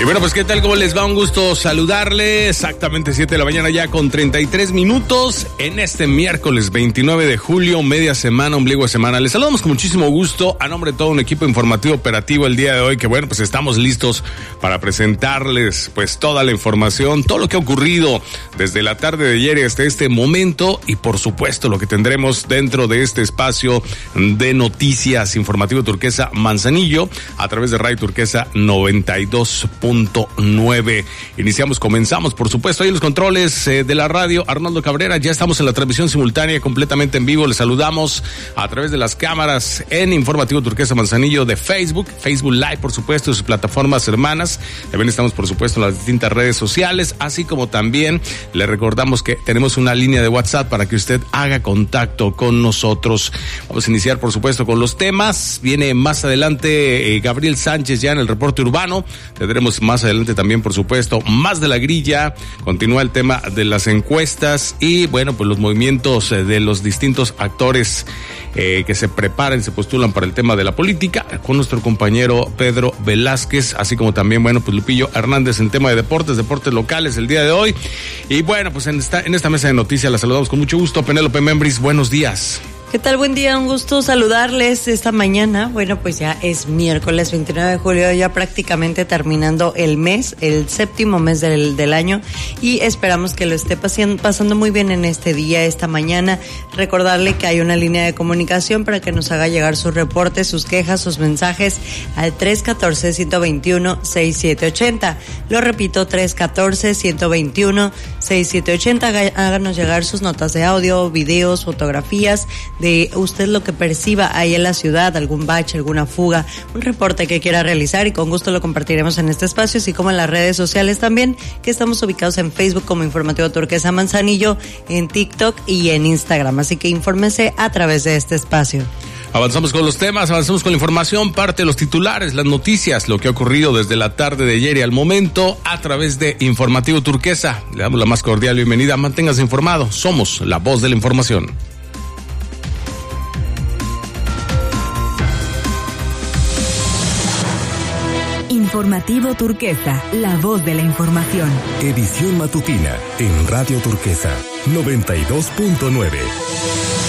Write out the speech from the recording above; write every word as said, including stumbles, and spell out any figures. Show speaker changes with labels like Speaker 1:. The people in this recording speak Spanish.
Speaker 1: Y bueno, pues qué tal, cómo les va, un gusto saludarles. Exactamente siete de la mañana ya con treinta y tres minutos en este miércoles veintinueve de julio, media semana, ombligo de semana. Les saludamos con muchísimo gusto a nombre de todo un equipo informativo operativo el día de hoy, que bueno, pues estamos listos para presentarles pues toda la información, todo lo que ha ocurrido desde la tarde de ayer hasta este momento y por supuesto lo que tendremos dentro de este espacio de noticias informativo Turquesa Manzanillo a través de Radio Turquesa noventa y dos punto nueve. Iniciamos, comenzamos, por supuesto, ahí en los controles eh, de la radio, Arnaldo Cabrera. Ya estamos en la transmisión simultánea, completamente en vivo. Les saludamos a través de las cámaras en Informativo Turquesa Manzanillo de Facebook, Facebook Live, por supuesto, y sus plataformas hermanas. También estamos, por supuesto, en las distintas redes sociales, así como también le recordamos que tenemos una línea de WhatsApp para que usted haga contacto con nosotros. Vamos a iniciar, por supuesto, con los temas. Viene más adelante eh, Gabriel Sánchez ya en el reporte urbano. Tendremos más adelante también, por supuesto, más de la grilla. Continúa el tema de las encuestas y, bueno, pues los movimientos eh, de los distintos actores eh, que se preparan, se postulan para el tema de la política, con nuestro compañero Pedro Velázquez, así como también, bueno, pues Lupillo Hernández en tema de deportes, deportes locales el día de hoy. Y bueno, pues en esta, en esta mesa de noticias la saludamos con mucho gusto. Penélope Membris, buenos días.
Speaker 2: ¿Qué tal? Buen día, un gusto saludarles esta mañana. Bueno, pues ya es miércoles veintinueve de julio, ya prácticamente terminando el mes, el séptimo mes del, del año, y esperamos que lo esté pasando, pasando muy bien en este día, esta mañana. Recordarle que hay una línea de comunicación para que nos haga llegar sus reportes, sus quejas, sus mensajes al tres uno cuatro, uno dos uno, seis siete ocho cero. Lo repito, tres uno cuatro, uno dos uno, seis siete ocho cero. Háganos llegar sus notas de audio, videos, fotografías de usted lo que perciba ahí en la ciudad, algún bache, alguna fuga, un reporte que quiera realizar y con gusto lo compartiremos en este espacio, así como en las redes sociales también, que estamos ubicados en Facebook como Informativo Turquesa Manzanillo, en TikTok y en Instagram, así que infórmese a través de este espacio.
Speaker 1: Avanzamos con los temas, avanzamos con la información, parte de los titulares, las noticias, lo que ha ocurrido desde la tarde de ayer y al momento a través de Informativo Turquesa. Le damos la más cordial bienvenida, manténgase informado, somos la voz de la información.
Speaker 3: Informativo Turquesa, la voz de la información.
Speaker 4: Edición matutina en Radio Turquesa noventa y dos punto nueve.